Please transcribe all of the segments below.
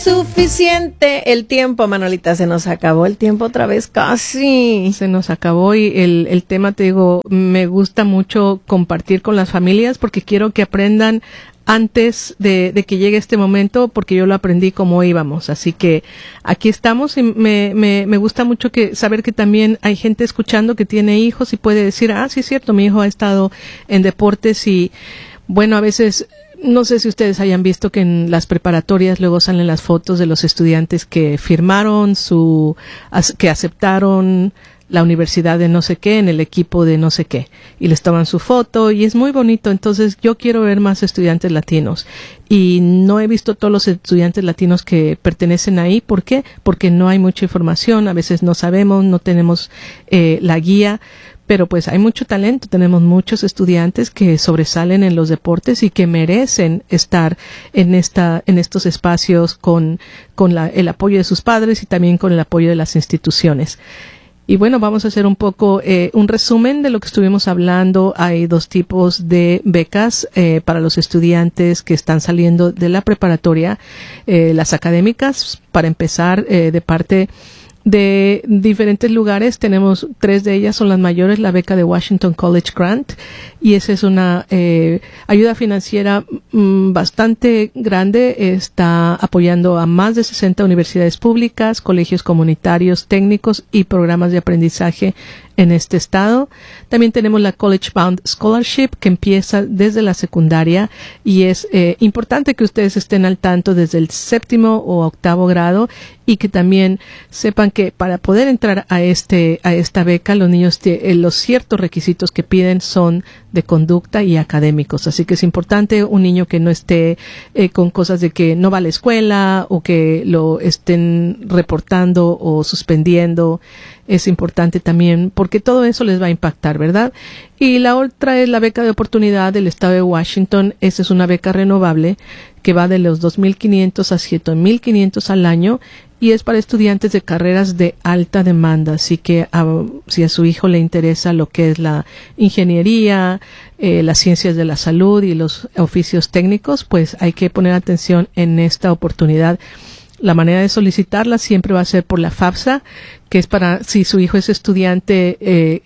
suficiente el tiempo, Manolita. Se nos acabó el tiempo otra vez, casi. Se nos acabó y el tema, te digo, me gusta mucho compartir con las familias porque quiero que aprendan antes de que llegue este momento, porque yo lo aprendí como íbamos. Así que aquí estamos y me gusta mucho saber que también hay gente escuchando que tiene hijos y puede decir, sí es cierto, mi hijo ha estado en deportes y bueno, a veces, no sé si ustedes hayan visto que en las preparatorias luego salen las fotos de los estudiantes que firmaron que aceptaron la universidad de no sé qué, en el equipo de no sé qué, y les toman su foto, y es muy bonito. Entonces yo quiero ver más estudiantes latinos, y no he visto todos los estudiantes latinos que pertenecen ahí. ¿Por qué? Porque no hay mucha información, a veces no sabemos, no tenemos la guía, pero pues hay mucho talento, tenemos muchos estudiantes que sobresalen en los deportes y que merecen estar en estos espacios con el apoyo de sus padres y también con el apoyo de las instituciones. Y bueno, vamos a hacer un poco un resumen de lo que estuvimos hablando. Hay dos tipos de becas para los estudiantes que están saliendo de la preparatoria. Las académicas, para empezar, de parte de diferentes lugares. Tenemos 3 de ellas, son las mayores, la beca de Washington College Grant, y esa es una ayuda financiera bastante grande. Está apoyando a más de 60 universidades públicas, colegios comunitarios, técnicos y programas de aprendizaje en este estado. También tenemos la College Bound Scholarship, que empieza desde la secundaria, y es importante que ustedes estén al tanto desde el 7º o 8º grado, y que también sepan que para poder entrar a esta beca, los niños los ciertos requisitos que piden son de conducta y académicos. Así que es importante un niño que no esté con cosas de que no va a la escuela o que lo estén reportando o suspendiendo. Es importante también porque todo eso les va a impactar, ¿verdad? Y la otra es la beca de oportunidad del estado de Washington. Esta es una beca renovable que va de los $2,500 a $7,500 al año, y es para estudiantes de carreras de alta demanda. Así que si a su hijo le interesa lo que es la ingeniería, las ciencias de la salud y los oficios técnicos, pues hay que poner atención en esta oportunidad. La manera de solicitarla siempre va a ser por la FAFSA, que es para si su hijo es estudiante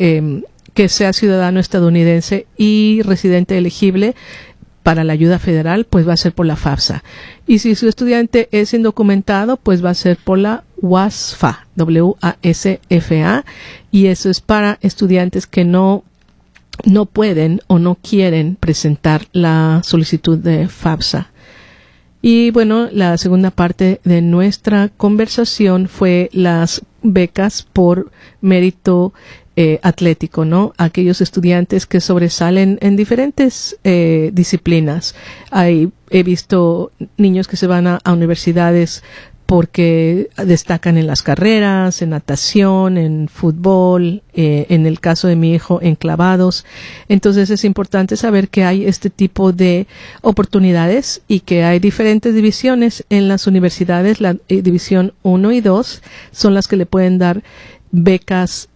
que sea ciudadano estadounidense y residente elegible para la ayuda federal, pues va a ser por la FAFSA. Y si su estudiante es indocumentado, pues va a ser por la WASFA, WASFA, y eso es para estudiantes que no pueden o no quieren presentar la solicitud de FAFSA. Y bueno, la segunda parte de nuestra conversación fue las becas por mérito atlético, ¿no? Aquellos estudiantes que sobresalen en diferentes disciplinas. He visto niños que se van a universidades porque destacan en las carreras, en natación, en fútbol, en el caso de mi hijo, en clavados. Entonces es importante saber que hay este tipo de oportunidades y que hay diferentes divisiones en las universidades. La división 1 y 2 son las que le pueden dar becas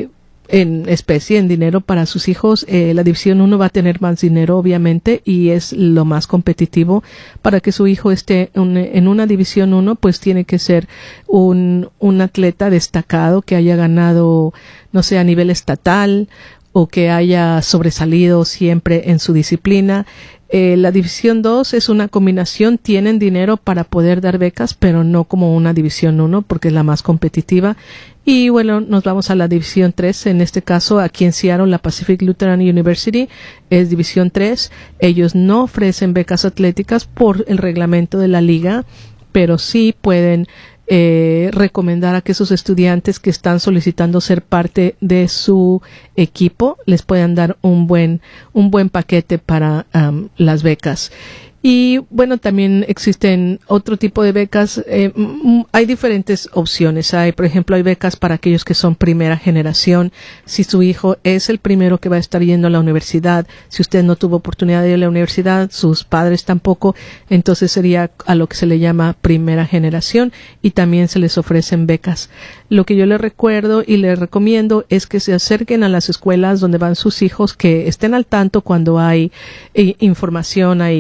en especie, en dinero para sus hijos. La división 1 va a tener más dinero, obviamente, y es lo más competitivo. Para que su hijo esté en una división 1, pues tiene que ser un atleta destacado que haya ganado, no sé, a nivel estatal, o que haya sobresalido siempre en su disciplina. La división 2 es una combinación, tienen dinero para poder dar becas, pero no como una división 1 porque es la más competitiva. Y bueno, nos vamos a la división 3, en este caso aquí en Seattle, la Pacific Lutheran University es división 3. Ellos no ofrecen becas atléticas por el reglamento de la liga, pero sí pueden recomendar a que esos estudiantes que están solicitando ser parte de su equipo les puedan dar un buen paquete para las becas. Y bueno, también existen otro tipo de becas. Hay diferentes opciones. Por ejemplo, hay becas para aquellos que son primera generación. Si su hijo es el primero que va a estar yendo a la universidad, si usted no tuvo oportunidad de ir a la universidad, sus padres tampoco, entonces sería a lo que se le llama primera generación, y también se les ofrecen becas. Lo que yo les recuerdo y les recomiendo es que se acerquen a las escuelas donde van sus hijos, que estén al tanto cuando hay información, hay juntas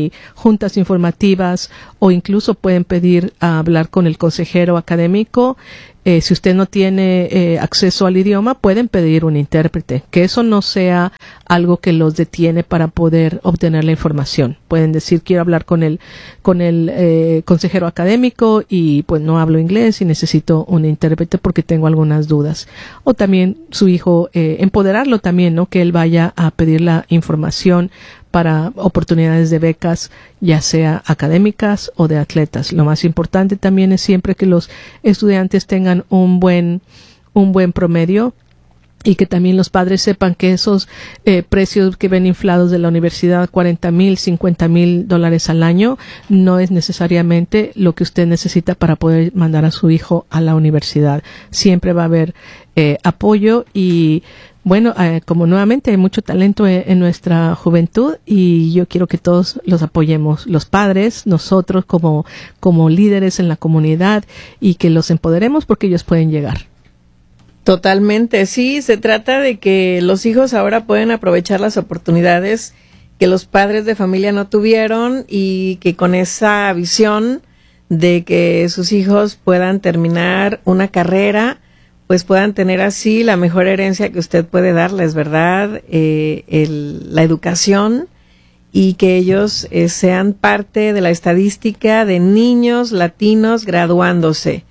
juntas informativas o incluso pueden pedir a hablar con el consejero académico. Si usted no tiene acceso al idioma, pueden pedir un intérprete, que eso no sea algo que los detiene para poder obtener la información. Pueden decir, quiero hablar con el consejero académico y pues no hablo inglés y necesito un intérprete porque tengo algunas dudas. O también su hijo, empoderarlo también, ¿no? Que él vaya a pedir la información para oportunidades de becas, ya sea académicas o de atletas. Lo más importante también es siempre que los estudiantes tengan un buen promedio y que también los padres sepan que esos precios que ven inflados de la universidad, $40,000, $50,000 al año, no es necesariamente lo que usted necesita para poder mandar a su hijo a la universidad. Siempre va a haber apoyo y bueno, como nuevamente hay mucho talento en nuestra juventud y yo quiero que todos los apoyemos, los padres, nosotros como líderes en la comunidad y que los empoderemos porque ellos pueden llegar. Totalmente, sí, se trata de que los hijos ahora pueden aprovechar las oportunidades que los padres de familia no tuvieron y que con esa visión de que sus hijos puedan terminar una carrera, pues puedan tener así la mejor herencia que usted puede darles, ¿verdad? La educación y que ellos sean parte de la estadística de niños latinos graduándose.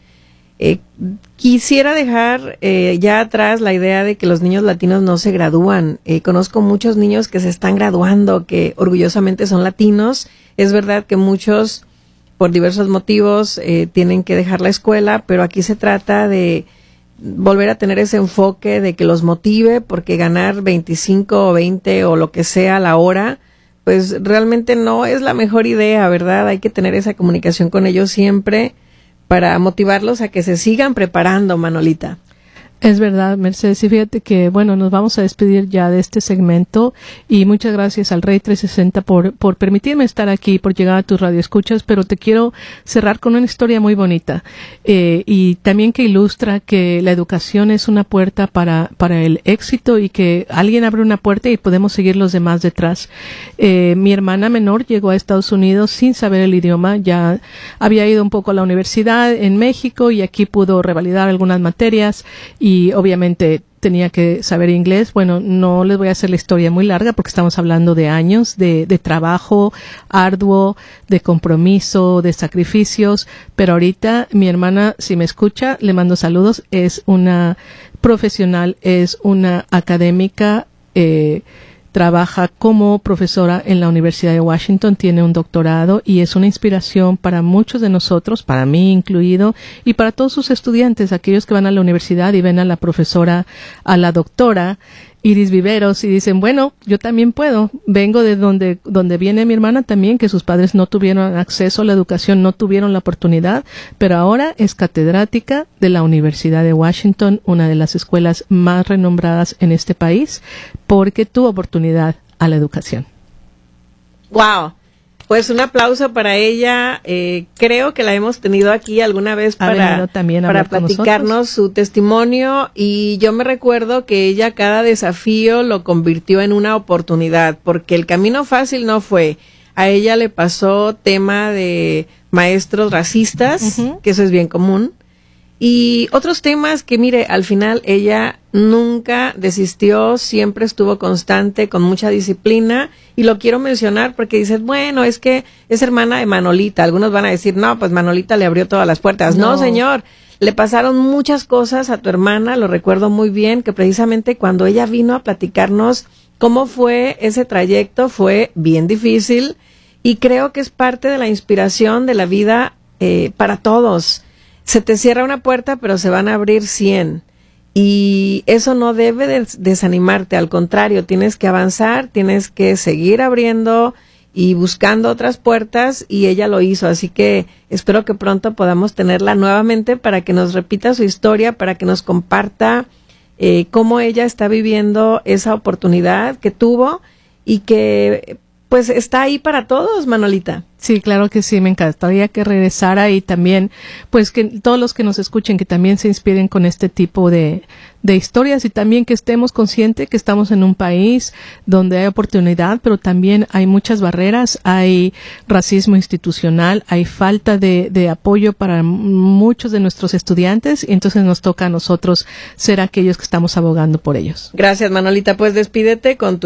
Quisiera dejar ya atrás la idea de que los niños latinos no se gradúan. Conozco muchos niños que se están graduando, que orgullosamente son latinos. Es verdad que muchos, por diversos motivos, tienen que dejar la escuela, pero aquí se trata de volver a tener ese enfoque de que los motive, porque ganar 25 o 20 o lo que sea a la hora, pues realmente no es la mejor idea, ¿verdad? Hay que tener esa comunicación con ellos siempre para motivarlos a que se sigan preparando, Manolita. Es verdad, Mercedes, y fíjate que, bueno, nos vamos a despedir ya de este segmento y muchas gracias al Rey 360 por permitirme estar aquí, por llegar a tus radioescuchas, pero te quiero cerrar con una historia muy bonita y también que ilustra que la educación es una puerta para el éxito y que alguien abre una puerta y podemos seguir los demás detrás. Mi hermana menor llegó a Estados Unidos sin saber el idioma, ya había ido un poco a la universidad en México y aquí pudo revalidar algunas materias y obviamente tenía que saber inglés. Bueno, no les voy a hacer la historia muy larga porque estamos hablando de años de trabajo arduo, de compromiso, de sacrificios, pero ahorita mi hermana, si me escucha, le mando saludos, es una profesional, es una académica, trabaja como profesora en la Universidad de Washington, tiene un doctorado y es una inspiración para muchos de nosotros, para mí incluido, y para todos sus estudiantes, aquellos que van a la universidad y ven a la profesora, a la doctora Iris Viveros y dicen, bueno, yo también puedo. Vengo de donde viene mi hermana también, que sus padres no tuvieron acceso a la educación, no tuvieron la oportunidad, pero ahora es catedrática de la Universidad de Washington, una de las escuelas más renombradas en este país, porque tuvo oportunidad a la educación. ¡Wow! Pues un aplauso para ella. Creo que la hemos tenido aquí alguna vez para platicarnos su testimonio y yo me recuerdo que ella cada desafío lo convirtió en una oportunidad porque el camino fácil no fue. A ella le pasó tema de maestros racistas, que eso es bien común. Y otros temas que, mire, al final ella nunca desistió, siempre estuvo constante, con mucha disciplina, y lo quiero mencionar porque dices, bueno, es que es hermana de Manolita. Algunos van a decir, no, pues Manolita le abrió todas las puertas. No, señor, le pasaron muchas cosas a tu hermana, lo recuerdo muy bien, que precisamente cuando ella vino a platicarnos cómo fue ese trayecto, fue bien difícil, y creo que es parte de la inspiración de la vida para todos. Se te cierra una puerta, pero se van a abrir 100. Y eso no debe desanimarte, al contrario, tienes que avanzar, tienes que seguir abriendo y buscando otras puertas, y ella lo hizo. Así que espero que pronto podamos tenerla nuevamente para que nos repita su historia, para que nos comparta cómo ella está viviendo esa oportunidad que tuvo y que pues está ahí para todos, Manolita. Sí, claro que sí, me encantaría que regresara y también, pues que todos los que nos escuchen que también se inspiren con este tipo de historias y también que estemos conscientes que estamos en un país donde hay oportunidad, pero también hay muchas barreras, hay racismo institucional, hay falta de apoyo para muchos de nuestros estudiantes y entonces nos toca a nosotros ser aquellos que estamos abogando por ellos. Gracias, Manolita. Pues despídete con tu